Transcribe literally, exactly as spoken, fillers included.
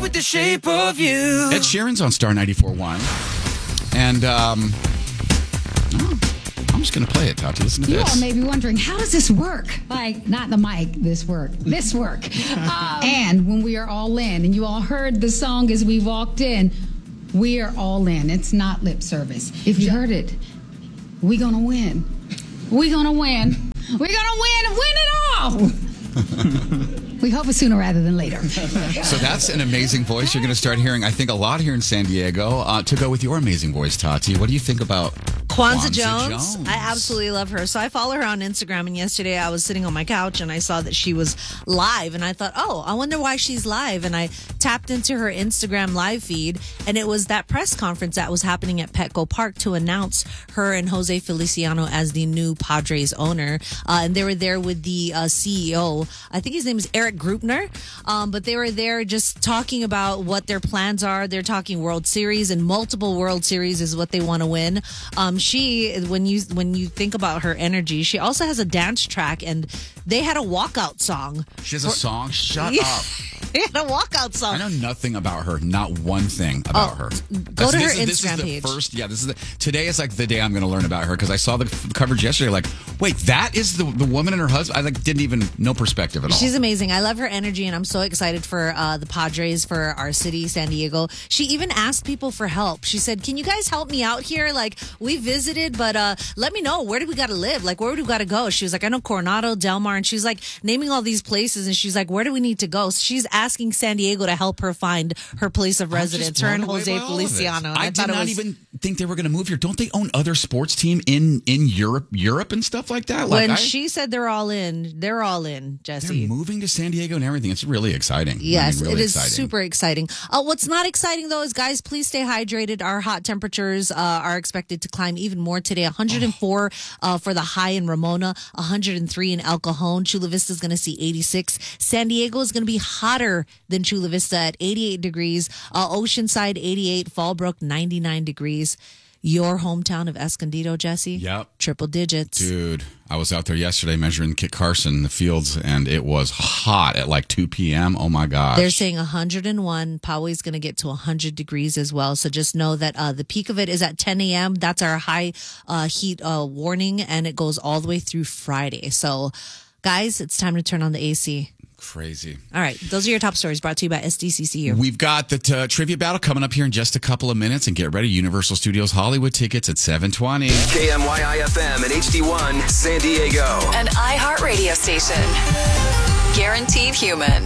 with the shape of you. Ed Sheeran's on Star ninety-four point one. And um, oh, I'm just going to play it, Tati. Listen to you this. You all may be wondering, how does this work? Like, not the mic, this work. This work. um, and when we are all in, and you all heard the song as we walked in, we are all in. It's not lip service. If you heard it, we gonna win. We gonna win. We're gonna win and win it all. We hope it's sooner rather than later. So that's an amazing voice you're going to start hearing, I think, a lot here in San Diego. Uh, to go with your amazing voice, Tati, what do you think about Kwanzaa, Kwanzaa Jones. Jones? I absolutely love her. So I follow her on Instagram, and yesterday I was sitting on my couch and I saw that she was live, and I thought, oh, I wonder why she's live. And I tapped into her Instagram live feed, and it was that press conference that was happening at Petco Park to announce her and Jose Feliciano as the new Padres owner. Uh, and they were there with the uh, C E O. I think his name is Eric Grupner. Um, but they were there just talking about what their plans are. They're talking World Series, and multiple World Series is what they want to win. Um, she, when you when you think about her energy, she also has a dance track, and they had a walkout song. She has a song? Shut Yeah. up. They had a walkout song. I know nothing about her. Not one thing about Oh, her. go to her this is, this is Instagram the page. First, yeah, this is the, today is like the day I'm going to learn about her because I saw the f- coverage yesterday. Like, wait, that is the the woman and her husband. I like didn't even no perspective at all. She's amazing. I love her energy, and I'm so excited for uh, the Padres, for our city, San Diego. She even asked people for help. She said, can you guys help me out here? Like, we visited, but uh, let me know, where do we got to live? Like, where do we got to go? She was like, I know Coronado, Del Mar, and she's like naming all these places, and she's like, where do we need to go? So she's asking San Diego to help her find her place of I'm just residence, her and blown away Jose by all of it. Feliciano. And I, I, did thought not it was, even think they were going to move here. Don't they own other sports team in in Europe, Europe and stuff like that? Like when I, she said they're all in, they're all in, Jesse. they're moving to San Diego and everything. It's really exciting. Yes, I mean, really it is exciting. super exciting. Uh, what's not exciting, though, is, guys, please stay hydrated. Our hot temperatures uh, are expected to climb even more today. one hundred four oh. uh, for the high in Ramona, one hundred three in El Cajon. Chula Vista is going to see eighty-six. San Diego is going to be hotter than Chula Vista at eighty-eight degrees. Uh, Oceanside, eighty-eight. Fallbrook, ninety-nine degrees. Your hometown of Escondido, Jesse? Yep. Triple digits. Dude, I was out there yesterday measuring Kit Carson in the fields, and it was hot at like two p.m. Oh, my gosh. They're saying one hundred one. Poway's going to get to one hundred degrees as well. So just know that uh, the peak of it is at ten a.m. That's our high uh, heat uh, warning, and it goes all the way through Friday. So, guys, it's time to turn on the A C. Crazy. All right. Those are your top stories brought to you by S D C C U. We've got the uh, trivia battle coming up here in just a couple of minutes. And get ready, Universal Studios Hollywood tickets at seven twenty. K M Y I F M and H D one San Diego. An iHeart radio station. Guaranteed human.